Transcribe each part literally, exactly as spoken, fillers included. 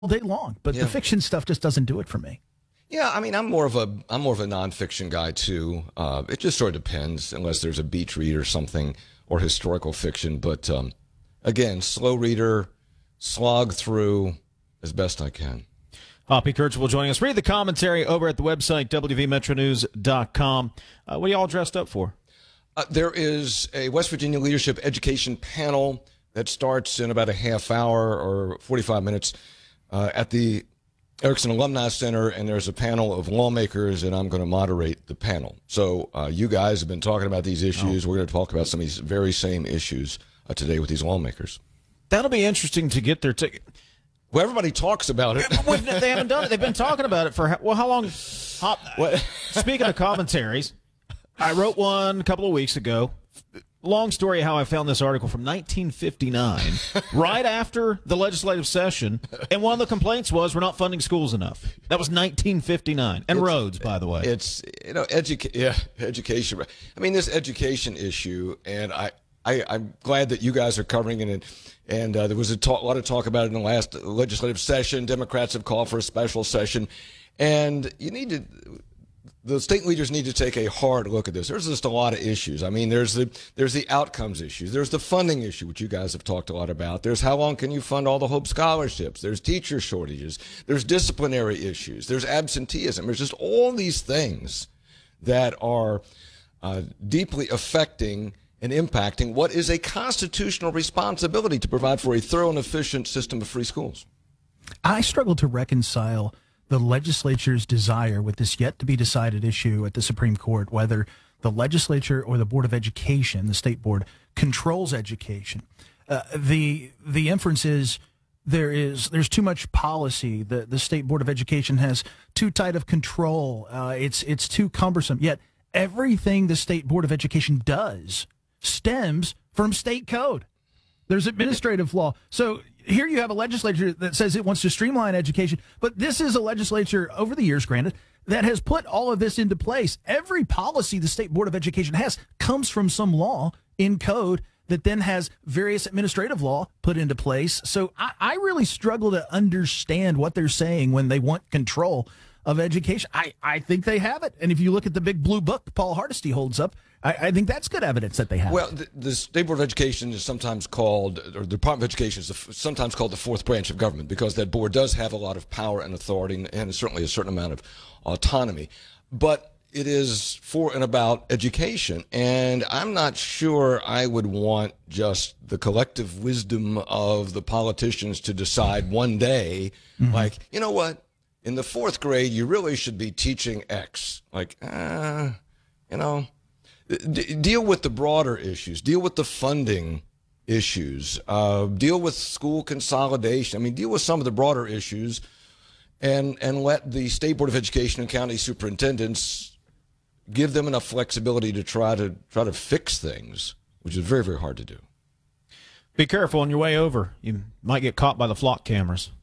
day long, but Yeah. the fiction stuff just doesn't do it for me. Yeah, I mean, I'm more of a I'm more of a nonfiction guy too. Uh, it just sort of depends, unless there's a beach read or something, or historical fiction. But um, again, slow reader, slog through as best I can. Hoppy Kercheval joining us. Read the commentary over at the website w v metro news dot com. Uh, what are you all dressed up for? Uh, there is a West Virginia Leadership Education panel that starts in about a half hour or forty-five minutes uh, at the Erickson Alumni Center, and there's a panel of lawmakers, and I'm going to moderate the panel. So uh, you guys have been talking about these issues. Oh. We're going to talk about some of these very same issues uh, today with these lawmakers. That'll be interesting to get their ticket. Well, everybody talks about it. They haven't done it. They've been talking about it for, well, how long? Hop, speaking of commentaries, I wrote one a couple of weeks ago. Long story how I found this article from nineteen fifty-nine, right after the legislative session, and one of the complaints was we're not funding schools enough. That was nineteen fifty-nine, and it's, roads, by the way. It's, you know, educa- yeah, education. I mean, this education issue, and I, I, I'm glad that you guys are covering it, and, and uh, there was a, talk, a lot of talk about it in the last legislative session. Democrats have called for a special session, and you need to... The state leaders need to take a hard look at this. There's just a lot of issues. I mean, there's the there's the outcomes issues. There's the funding issue, which you guys have talked a lot about. There's how long can you fund all the Hope scholarships. There's teacher shortages. There's disciplinary issues. There's absenteeism. There's just all these things that are uh, deeply affecting and impacting what is a constitutional responsibility to provide for a thorough and efficient system of free schools. I struggle to reconcile the legislature's desire with this yet-to-be-decided issue at the Supreme Court, whether the legislature or the Board of Education, the state board, controls education. Uh, the the inference is there is there's too much policy. The the state Board of Education has too tight of control. Uh, it's it's too cumbersome. Yet everything the state Board of Education does stems from state code. There's administrative law. So here you have a legislature that says it wants to streamline education, but this is a legislature, over the years, granted, that has put all of this into place. Every policy the State Board of Education has comes from some law in code that then has various administrative law put into place. So I, I really struggle to understand what they're saying when they want control of education. I, I think they have it. And if you look at the big blue book Paul Hardesty holds up, I, I think that's good evidence that they have. Well, the, the State Board of Education is sometimes called, or the Department of Education is the, sometimes called the fourth branch of government, because that board does have a lot of power and authority, and certainly a certain amount of autonomy. But it is for and about education, and I'm not sure I would want just the collective wisdom of the politicians to decide one day, mm-hmm. like, you know what, in the fourth grade, you really should be teaching X. Like, uh, you know... D- deal with the broader issues. Deal with the funding issues. Uh, deal with school consolidation. I mean, deal with some of the broader issues, and and let the State Board of Education and county superintendents give them enough flexibility to try to try to fix things, which is very very hard to do. Be careful on your way over. You might get caught by the flock cameras.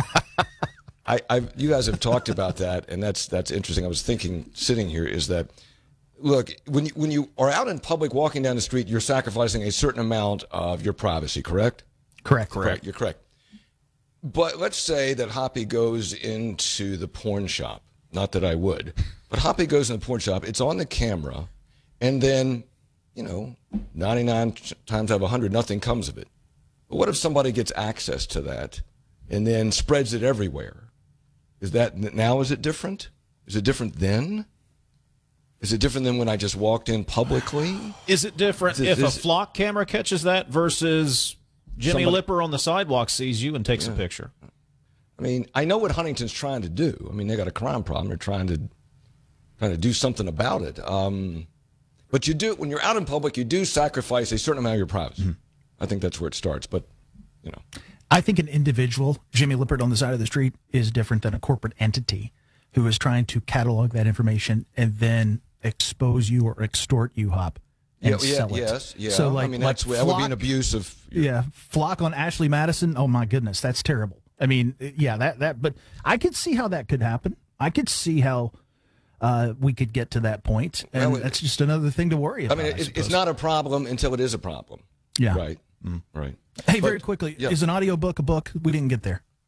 I, I you guys have talked about that, and that's that's interesting. I was thinking, sitting here, is that. Look, when you, when you are out in public walking down the street, you're sacrificing a certain amount of your privacy, correct? Correct. Correct. correct. You're correct. But let's say that Hoppy goes into the porn shop. Not that I would. But Hoppy goes in the porn shop. It's on the camera. And then, you know, ninety-nine times out of one hundred, nothing comes of it. But what if somebody gets access to that and then spreads it everywhere? Is that, now is it different? Is it different then? Is it different than when I just walked in publicly? Is it different is, if is, a flock camera catches that versus Jimmy somebody, Lipper on the sidewalk sees you and takes yeah. a picture? I mean, I know what Huntington's trying to do. I mean, they got a crime problem. They're trying to trying to do something about it. Um, but you do, when you're out in public, you do sacrifice a certain amount of your privacy. Mm-hmm. I think that's where it starts. But, you know. I think an individual, Jimmy Lippert on the side of the street, is different than a corporate entity who is trying to catalog that information and then expose you or extort you, Hop, and yeah, yeah, sell it. Yes, yeah. So, like, I mean, like that's, flock, that would be an abuse of... Yeah, flock on Ashley Madison. Oh, my goodness, that's terrible. I mean, yeah, that, that but I could see how that could happen. I could see how uh, we could get to that point, and well, it, that's just another thing to worry about. I mean, it, I it's not a problem until it is a problem. Yeah. Right, mm, right. Hey, but, very quickly, yeah. is an audiobook a book? We didn't get there.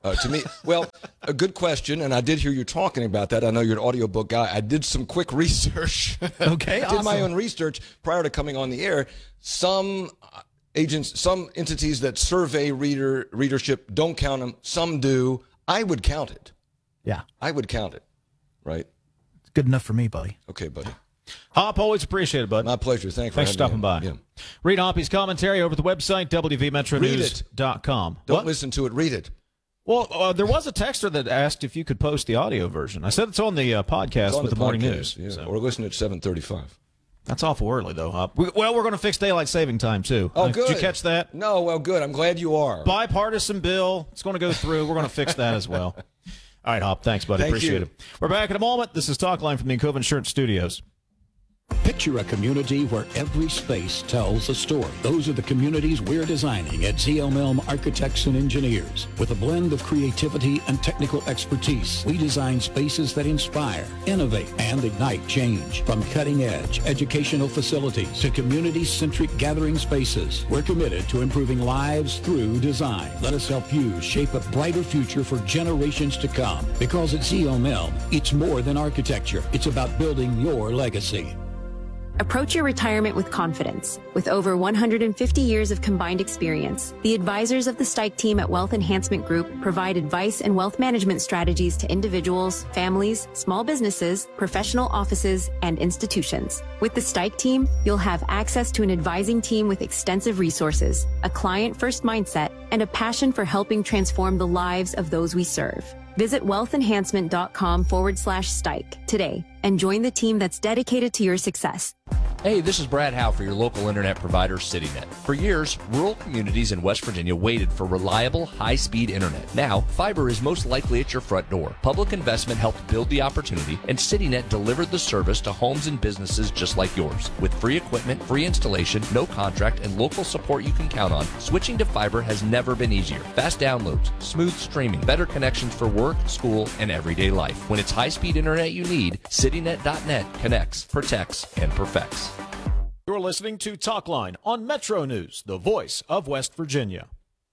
Uh, to me, well, a good question, and I did hear you talking about that. I know you're an audiobook guy. I did some quick research. Okay, I awesome. did my own research prior to coming on the air. Some agents, some entities that survey reader readership don't count them. Some do. I would count it. Yeah. I would count it, right? It's good enough for me, buddy. Okay, buddy. Hop, always appreciate it, bud. My pleasure. Thanks, Thanks for stopping by. Yeah. Read Hoppy's commentary over at the website, w v metro news dot com. Don't What? listen to it. Read it. Well, uh, there was a texter that asked if you could post the audio version. I said it's on the uh, podcast It's on with the, morning podcast, news. yeah. So. Or listen at seven thirty-five. That's awful early, though, Hop. We, well, we're going to fix daylight saving time, too. Oh, Uh, good. Did you catch that? No, well, good. I'm glad you are. Bipartisan bill. It's going to go through. We're going to fix that as well. All right, Hop. Thanks, buddy. Thank Appreciate you. it. We're back in a moment. This is Talkline from the Encova Insurance Studios. Picture a community where every space tells a story. Those are the communities we're designing at Z L M Elm Architects and Engineers. With a blend of creativity and technical expertise, we design spaces that inspire, innovate, and ignite change. From cutting-edge educational facilities to community-centric gathering spaces, we're committed to improving lives through design. Let us help you shape a brighter future for generations to come. Because at Z L M Elm, it's more than architecture. It's about building your legacy. Approach your retirement with confidence. With over one hundred fifty years of combined experience, the advisors of the Stike team at Wealth Enhancement Group provide advice and wealth management strategies to individuals, families, small businesses, professional offices, and institutions. With the Stike team, you'll have access to an advising team with extensive resources, a client-first mindset, and a passion for helping transform the lives of those we serve. Visit wealthenhancement.com forward slash Stike today and join the team that's dedicated to your success. Hey, this is Brad Howe for your local internet provider, CityNet. For years, rural communities in West Virginia waited for reliable, high-speed internet. Now, fiber is most likely at your front door. Public investment helped build the opportunity, and CityNet delivered the service to homes and businesses just like yours. With free equipment, free installation, no contract, and local support you can count on, switching to fiber has never been easier. Fast downloads, smooth streaming, better connections for work, school, and everyday life. When it's high-speed internet you need, CityNet dot net connects, protects, and perfects. You're listening to Talkline on Metro News, the voice of West Virginia.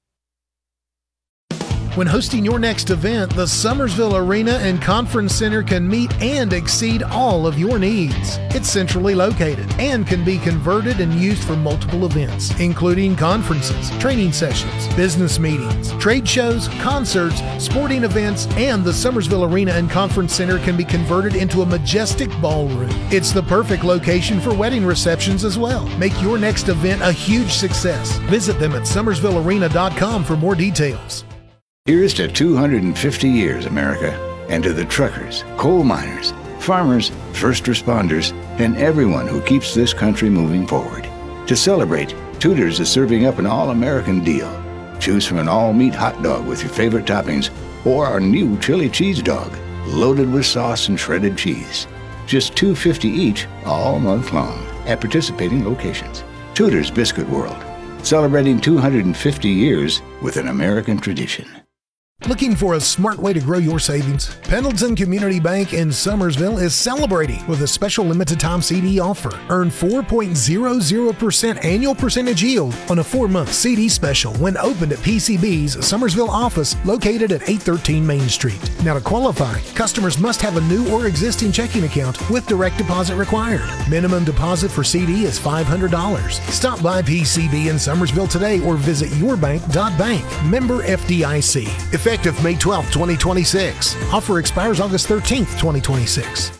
When hosting your next event, the Summersville Arena and Conference Center can meet and exceed all of your needs. It's centrally located and can be converted and used for multiple events, including conferences, training sessions, business meetings, trade shows, concerts, sporting events, and the Summersville Arena and Conference Center can be converted into a majestic ballroom. It's the perfect location for wedding receptions as well. Make your next event a huge success. Visit them at summersville arena dot com for more details. Here's to two hundred fifty years, America, and to the truckers, coal miners, farmers, first responders, and everyone who keeps this country moving forward. To celebrate, Tudor's is serving up an all-American deal. Choose from an all-meat hot dog with your favorite toppings or our new chili cheese dog, loaded with sauce and shredded cheese. Just two dollars and fifty cents each all month long at participating locations. Tudor's Biscuit World, celebrating two hundred fifty years with an American tradition. Looking for a smart way to grow your savings? Pendleton Community Bank in Summersville is celebrating with a special limited time C D offer. Earn four point zero zero percent annual percentage yield on a four-month C D special when opened at P C B's Summersville office located at eight thirteen Main Street. Now to qualify, customers must have a new or existing checking account with direct deposit required. Minimum deposit for C D is five hundred dollars. Stop by P C B in Summersville today or visit your bank dot bank. Member F D I C. Effective May twelfth, twenty twenty-six. Offer expires August thirteenth, twenty twenty-six.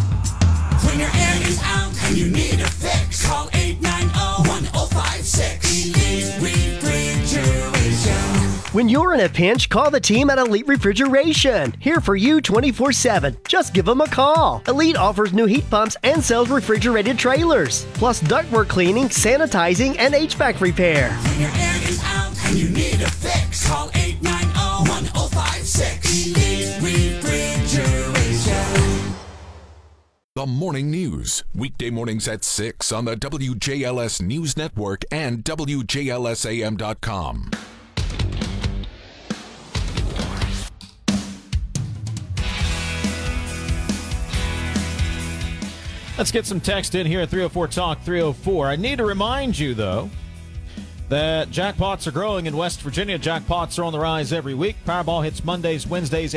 When your air is out and you need a fix, call eight nine zero, one zero five six. Elite Refrigeration. When you're in a pinch, call the team at Elite Refrigeration. Here for you twenty-four seven. Just give them a call. Elite offers new heat pumps and sells refrigerated trailers, plus ductwork cleaning, sanitizing, and H V A C repair. When your air is out and you need a fix, call eight nine zero, one zero five six. Elite Refrigeration. The Morning News, weekday mornings at six on the W J L S News Network and W J L S A M dot com. Let's get some text in here at three oh four Talk three oh four. I need to remind you, though, that jackpots are growing in West Virginia. Jackpots are on the rise every week. Powerball hits Mondays, Wednesdays,